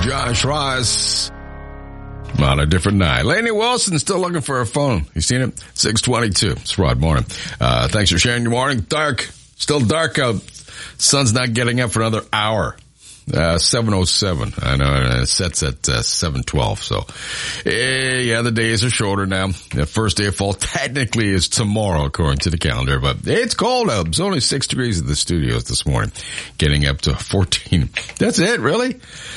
Josh Ross on a different night. Lainey Wilson still looking for her phone. You seen it? 6:22. It's Rod morning. Thanks for sharing your morning. Dark. Still dark out. Sun's not getting up for another hour. 7:07. I know it sets at 7:12. So, yeah, the days are shorter now. The first day of fall technically is tomorrow, according to the calendar. But it's cold out. It's only 6 degrees at the studios this morning, getting up to 14. That's it, really?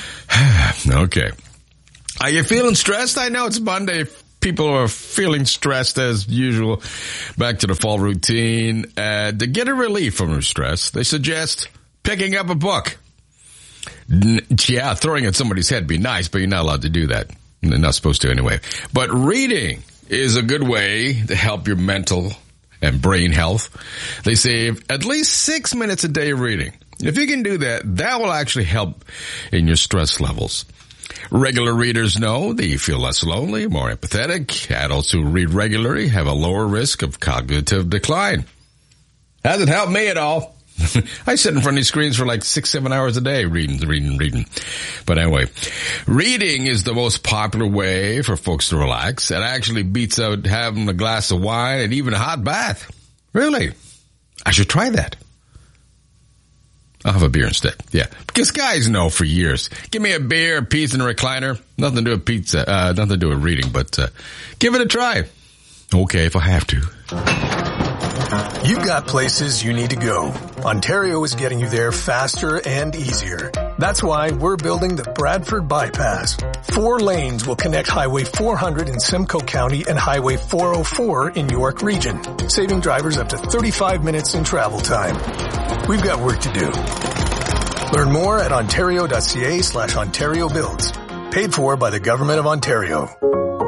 Okay. Are you feeling stressed? I know it's Monday. People are feeling stressed as usual. Back to the fall routine. To get a relief from their stress, they suggest picking up a book. Yeah, throwing at somebody's head would be nice, but you're not allowed to do that. You're not supposed to anyway. But reading is a good way to help your mental and brain health. They say at least 6 minutes a day reading. If you can do that, that will actually help in your stress levels. Regular readers know that you feel less lonely, more empathetic. Adults who read regularly have a lower risk of cognitive decline. Hasn't helped me at all. I sit in front of these screens for like 6-7 hours a day reading. But anyway, reading is the most popular way for folks to relax. It actually beats out having a glass of wine and even a hot bath. Really? I should try that. I'll have a beer instead. Yeah. Because guys know for years. Give me a beer, a pizza, and a recliner. Nothing to do with pizza, nothing to do with reading, but, give it a try. Okay, if I have to. You've got places you need to go. Ontario is getting you there faster and easier. That's why we're building the Bradford Bypass. 4 lanes will connect Highway 400 in Simcoe County and Highway 404 in York Region, saving drivers up to 35 minutes in travel time. We've got work to do. Learn more at ontario.ca/Ontario Builds. Paid for by the Government of Ontario.